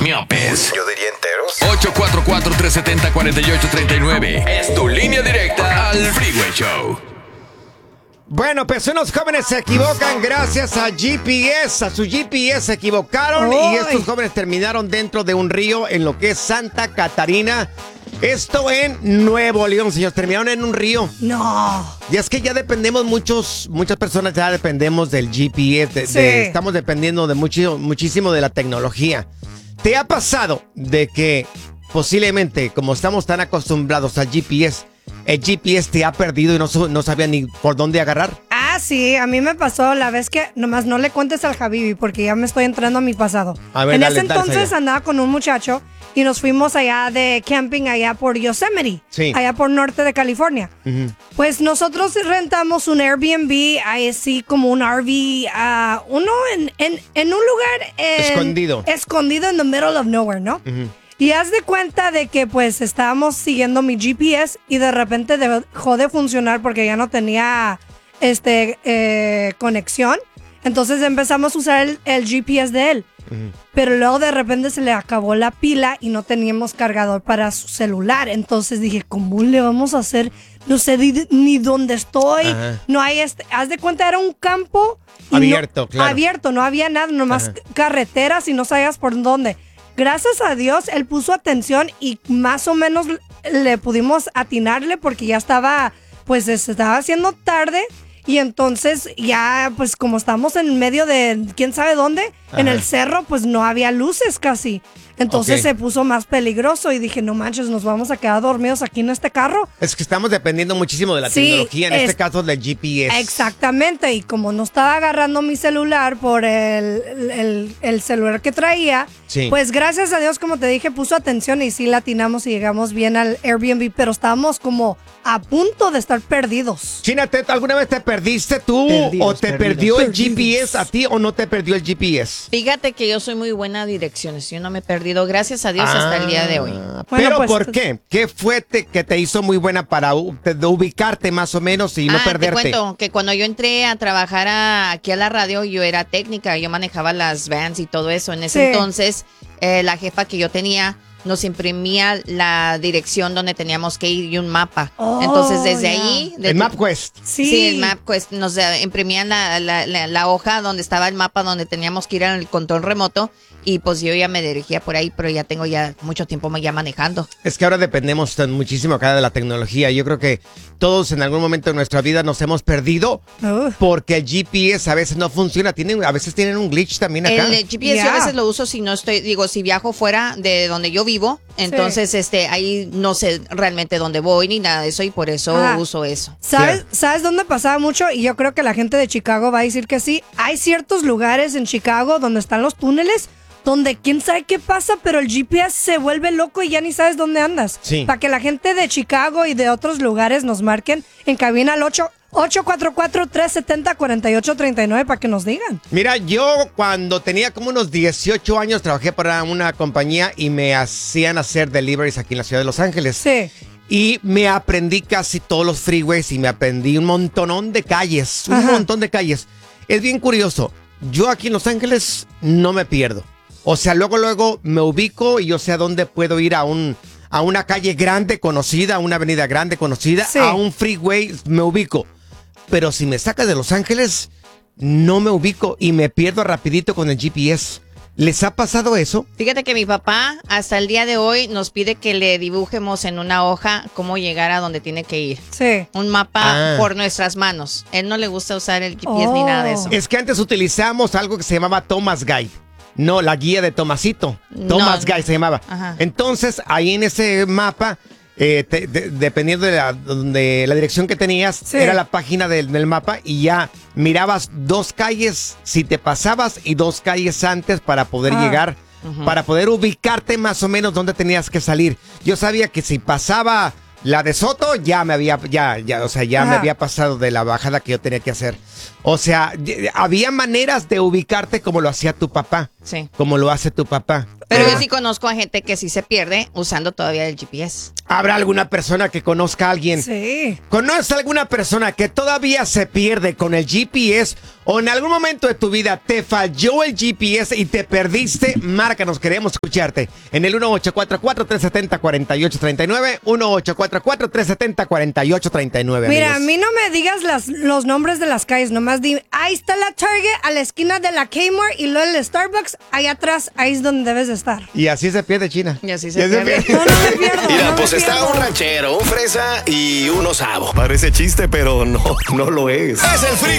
ñopes. Yo diría enteros. 844-370-4839. Es tu línea directa al Freeway Show. Bueno, pues unos jóvenes se equivocan gracias a GPS. A su GPS se equivocaron y estos jóvenes terminaron dentro de un río en lo que es Santa Catarina. Esto en Nuevo León, señores. Terminaron en un río. No. Y es que ya dependemos muchas personas ya dependemos del GPS. Estamos dependiendo de muchísimo de la tecnología. ¿Te ha pasado de que posiblemente, como estamos tan acostumbrados al GPS, el GPS te ha perdido y no sabía ni por dónde agarrar? Ah, sí, a mí me pasó la vez que nomás no le cuentes al Javibi porque ya me estoy entrando a mi pasado. A ver, en dale, ese entonces andaba con un muchacho y nos fuimos allá de camping allá por Yosemite, allá por norte de California. Pues nosotros rentamos un Airbnb, así como un RV, uno en un lugar escondido in the middle of nowhere, ¿no? Y haz de cuenta de que pues estábamos siguiendo mi GPS y de repente dejó de funcionar porque ya no tenía conexión. Entonces empezamos a usar el GPS de él. Pero luego de repente se le acabó la pila y no teníamos cargador para su celular. Entonces dije, ¿cómo le vamos a hacer? No sé ni dónde estoy. No hay haz de cuenta, era un campo abierto, claro. Abierto, no había nada, nomás carreteras y no sabías por dónde. Gracias a Dios, él puso atención y más o menos le pudimos atinarle porque ya estaba, pues se estaba haciendo tarde. Y entonces ya, pues como estamos en medio de quién sabe dónde, en el cerro, pues no había luces casi. Entonces se puso más peligroso y dije, no manches, nos vamos a quedar dormidos aquí en este carro. Es que estamos dependiendo muchísimo de la tecnología, en este caso del GPS. Exactamente, y como no estaba agarrando mi celular por el celular que traía, pues gracias a Dios, como te dije, puso atención y sí latinamos y llegamos bien al Airbnb, pero estábamos como a punto de estar perdidos. China, ¿alguna vez te perdiste tú o te perdió el GPS a ti o no te perdió el GPS? Fíjate que yo soy muy buena a direcciones, yo no me he perdido, gracias a Dios, hasta el día de hoy. Bueno, pero pues, ¿por qué? ¿Qué fue que te hizo muy buena para ubicarte más o menos y no perderte? Te cuento que cuando yo entré a trabajar aquí a la radio, yo era técnica, yo manejaba las vans y todo eso. En ese entonces, la jefa que yo tenía nos imprimía la dirección donde teníamos que ir y un mapa. Entonces, desde ahí... El MapQuest. Sí, el MapQuest. Nos imprimían la hoja donde estaba el mapa donde teníamos que ir al control remoto y pues yo ya me dirigía por ahí, pero ya tengo ya mucho tiempo ya manejando. Es que ahora dependemos muchísimo acá de la tecnología. Yo creo que todos en algún momento de nuestra vida nos hemos perdido porque el GPS a veces no funciona. A veces tienen un glitch también acá. El GPS yo a veces lo uso si si viajo fuera de donde yo vivo, entonces ahí no sé realmente dónde voy ni nada de eso y por eso uso eso. ¿Sabes dónde pasaba mucho? Y yo creo que la gente de Chicago va a decir que sí. Hay ciertos lugares en Chicago donde están los túneles donde quién sabe qué pasa, pero el GPS se vuelve loco y ya ni sabes dónde andas. Para que la gente de Chicago y de otros lugares nos marquen en cabina al 844-370-4839 para que nos digan. Mira, yo cuando tenía como unos 18 años trabajé para una compañía y me hacían hacer deliveries aquí en la ciudad de Los Ángeles. Y me aprendí casi todos los freeways y me aprendí un montón de calles. Es bien curioso. Yo aquí en Los Ángeles no me pierdo. O sea, luego me ubico y yo sé a dónde puedo ir a una calle grande conocida, a una avenida grande conocida, a un freeway me ubico. Pero si me sacas de Los Ángeles, no me ubico y me pierdo rapidito con el GPS. ¿Les ha pasado eso? Fíjate que mi papá hasta el día de hoy nos pide que le dibujemos en una hoja cómo llegar a donde tiene que ir. Un mapa por nuestras manos. Él no le gusta usar el GPS ni nada de eso. Es que antes utilizamos algo que se llamaba Thomas Guide. No, la guía de Tomasito. Thomas Guide se llamaba. Entonces, ahí en ese mapa, dependiendo de la dirección que tenías, era la página del mapa y ya mirabas 2 calles si te pasabas y 2 calles antes para poder llegar, para poder ubicarte más o menos dónde tenías que salir. Yo sabía que si pasaba la de Soto, ya me había pasado de la bajada que yo tenía que hacer. O sea, había maneras de ubicarte como lo hacía tu papá. Como lo hace tu papá. Pero yo sí conozco a gente que sí se pierde usando todavía el GPS. ¿Habrá alguna persona que conozca a alguien? Sí. ¿Conoces a alguna persona que todavía se pierde con el GPS o en algún momento de tu vida te falló el GPS y te perdiste? Márcanos, queremos escucharte en el 1844-370-4839, 1844-370-4839. Mira, a mí no me digas los nombres de las calles, nomás dime, ahí está la Target a la esquina de la Kmart y luego el Starbucks, ahí atrás, ahí es donde debes de estar. Y así se pierde, China. Y así se pierde. No me pierdo. Mira, pues está un ranchero, un fresa y un osavo. Parece chiste, pero no lo es. Es el